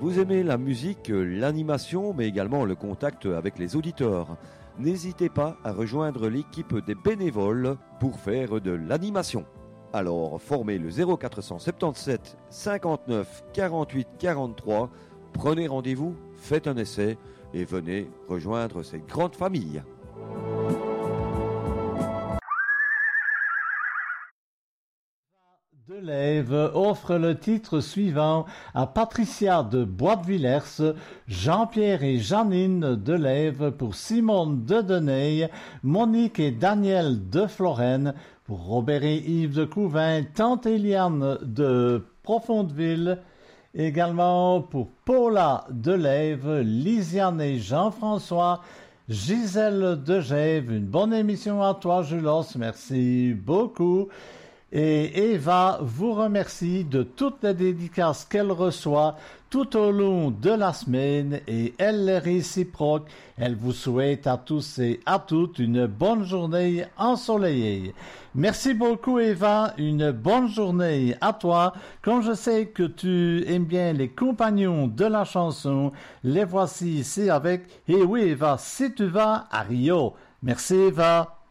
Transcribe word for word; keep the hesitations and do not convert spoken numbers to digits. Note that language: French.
Vous aimez la musique, l'animation, mais également le contact avec les auditeurs. N'hésitez pas à rejoindre l'équipe des bénévoles pour faire de l'animation. Alors, formez le zéro quatre cent soixante-dix-sept cinquante-neuf quarante-huit quarante-trois, prenez rendez-vous, faites un essai et venez rejoindre cette grande famille. Delève offre le titre suivant à Patricia de Bois-de-Villers, Jean-Pierre et Janine Delève pour Simone de Deney, Monique et Daniel de Florenne, pour Robert et Yves de Couvin, Tante Eliane de Profondeville, également pour Paula Delève, Lisiane et Jean-François, Gisèle Degève. Une bonne émission à toi, Julos, merci beaucoup. Et Eva vous remercie de toutes les dédicaces qu'elle reçoit tout au long de la semaine et elle les réciproque. Elle vous souhaite à tous et à toutes une bonne journée ensoleillée. Merci beaucoup Eva, une bonne journée à toi. Comme je sais que tu aimes bien les compagnons de la chanson, les voici ici avec Et oui Eva, si tu vas à Rio. Merci Eva.